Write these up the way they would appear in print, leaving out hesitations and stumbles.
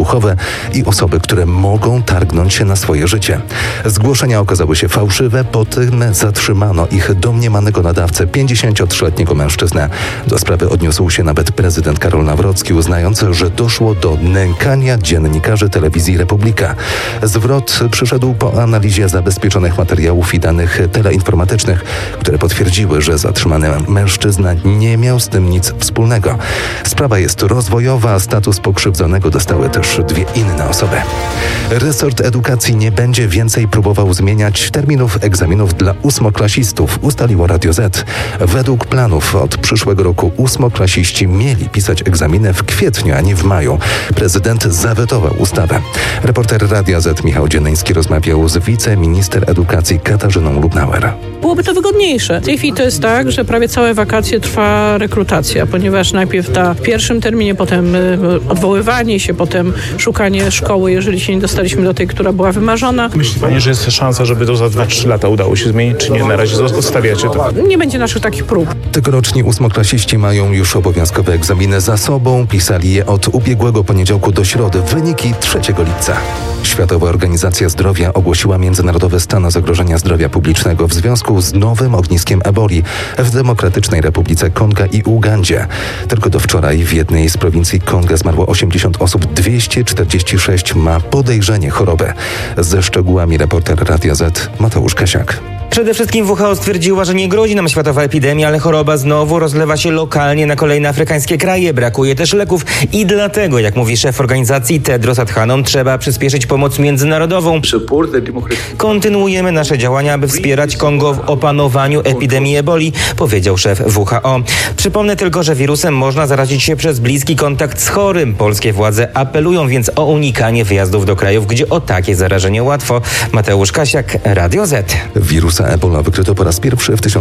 duchowe i osoby, które mogą targnąć się na swoje życie. Zgłoszenia okazały się fałszywe, po tym zatrzymano ich domniemanego nadawcę, 53-letniego mężczyznę. Do sprawy odniósł się nawet prezydent Karol Nawrocki, uznając, że doszło do nękania dziennikarzy telewizji Republika. Zwrot przyszedł po analizie zabezpieczonych materiałów i danych teleinformatycznych, które potwierdziły, że zatrzymany mężczyzna nie miał z tym nic wspólnego. Sprawa jest rozwojowa, a status pokrzywdzonego dostały też dwie inne osoby. Resort edukacji nie będzie więcej próbował zmieniać terminów egzaminów dla ósmoklasistów, ustaliło Radio Z. Według planów od przyszłego roku ósmoklasiści mieli pisać egzaminy w kwietniu, a nie w maju. Prezydent zawetował ustawę. Reporter Radia Z Michał Dziennyński rozmawiał z wiceminister edukacji Katarzyną Lubnauer. Byłoby to wygodniejsze. W tej chwili to jest tak, że prawie całe wakacje trwa rekrutacja, ponieważ najpierw w pierwszym terminie, potem odwoływanie się, potem szukanie szkoły, jeżeli się nie dostaliśmy do tej, która była wymarzona. Myśli pani, że jest szansa, żeby to za 2-3 lata udało się zmienić, czy nie? Na razie zostawiacie to? Nie będzie naszych takich prób. Tegoroczni ósmoklasiści mają już obowiązkowe egzaminy za sobą. Pisali je od ubiegłego poniedziałku do środy. Wyniki 3 lipca. Światowa Organizacja Zdrowia ogłosiła międzynarodowy stan zagrożenia zdrowia publicznego w związku z nowym ogniskiem eboli w Demokratycznej Republice Konga i Ugandzie. Tylko do wczoraj w jednej z prowincji Konga zmarło 80 osób, 246 ma podejrzenie choroby. Ze szczegółami reporter Radia Z Mateusz Kasiak. Przede wszystkim WHO stwierdziła, że nie grozi nam światowa epidemia, ale choroba znowu rozlewa się lokalnie na kolejne afrykańskie kraje. Brakuje też leków i dlatego, jak mówi szef organizacji Tedros Adhanom, trzeba przyspieszyć pomoc międzynarodową. Kontynuujemy nasze działania, aby wspierać Kongo w opanowaniu epidemii eboli, powiedział szef WHO. Przypomnę tylko, że wirusem można zarazić się przez bliski kontakt z chorym. Polskie władze apelują więc o unikanie wyjazdów do krajów, gdzie o takie zarażenie łatwo. Mateusz Kasiak, Radio Z. Wirusa Ebola wykryto po raz pierwszy w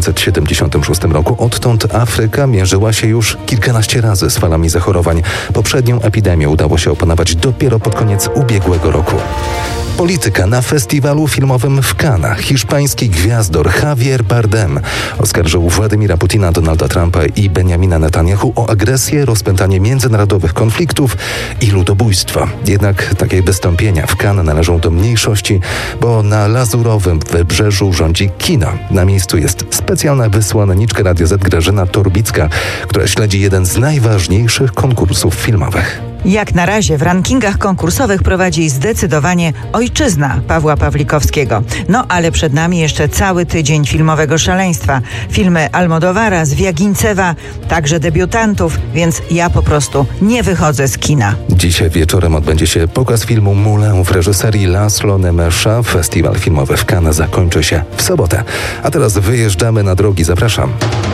1976 roku. Odtąd Afryka mierzyła się już kilkanaście razy z falami zachorowań. Poprzednią epidemię udało się opanować dopiero pod koniec ubiegłego roku. Polityka na festiwalu filmowym w Cannes. Hiszpański gwiazdor Javier Bardem oskarżył Władimira Putina, Donalda Trumpa i Benjamina Netanyahu o agresję, rozpętanie międzynarodowych konfliktów i ludobójstwo. Jednak takie wystąpienia w Cannes należą do mniejszości, bo na Lazurowym Wybrzeżu rządzi kino. Na miejscu jest specjalna wysłanniczka Radio Z Grażyna Torbicka, która śledzi jeden z najważniejszych konkursów filmowych. Jak na razie w rankingach konkursowych prowadzi zdecydowanie Ojczyzna Pawła Pawlikowskiego. No ale przed nami jeszcze cały tydzień filmowego szaleństwa. Filmy Almodovara, Zwiagincewa, także debiutantów, więc ja po prostu nie wychodzę z kina. Dzisiaj wieczorem odbędzie się pokaz filmu Moulin w reżyserii Laszlo Nemesza. Festiwal filmowy w Cannes zakończy się w sobotę. A teraz wyjeżdżamy na drogi. Zapraszam.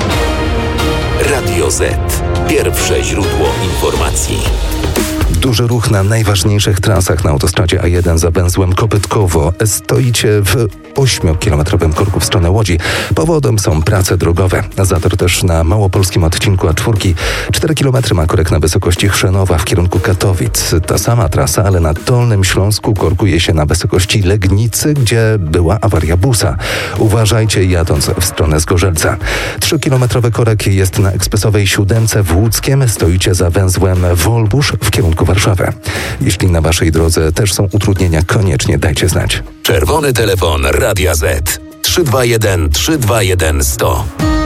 Radio Z. Pierwsze źródło informacji. Duży ruch na najważniejszych trasach na autostradzie A1 za węzłem Kopytkowo. Stoicie w 8-kilometrowym korku w stronę Łodzi. Powodem są prace drogowe. Zator też na małopolskim odcinku A4. 4 km ma korek na wysokości Chrzanowa w kierunku Katowic. Ta sama trasa, ale na Dolnym Śląsku korkuje się na wysokości Legnicy, gdzie była awaria busa. Uważajcie jadąc w stronę Zgorzelca. 3-kilometrowy korek jest na ekspresowej 7 w Łódzkiem. Stoicie za węzłem Wolbusz w kierunku Warszawy. Jeśli na waszej drodze też są utrudnienia, koniecznie dajcie znać. Czerwony telefon Radia Z 321 321 100.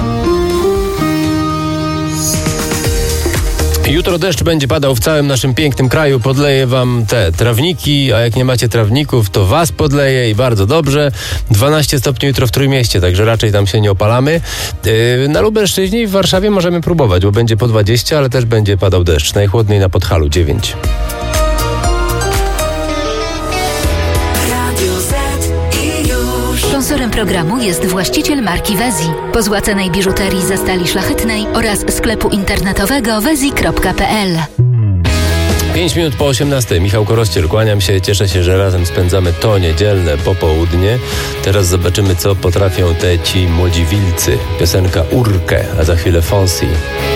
Jutro deszcz będzie padał w całym naszym pięknym kraju. Podleje wam te trawniki, a jak nie macie trawników, to was podleje i bardzo dobrze. 12 stopni jutro w Trójmieście, także raczej tam się nie opalamy. Na Lubelszczyźnie i w Warszawie możemy próbować, bo będzie po 20, ale też będzie padał deszcz. Najchłodniej na Podhalu 9. Sponsorem programu jest właściciel marki Wezi, pozłacanej biżuterii ze stali szlachetnej oraz sklepu internetowego wezi.pl. 5 minut po 18. Michał Korościel, kłaniam się, cieszę się, że razem spędzamy to niedzielne popołudnie. Teraz zobaczymy, co potrafią ci młodzi wilcy. Piosenka Urkę, a za chwilę Fonsi.